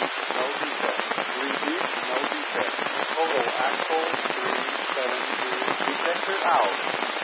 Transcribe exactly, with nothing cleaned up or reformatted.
no defect. Repeat, no defect. Total axle three seven two detected out.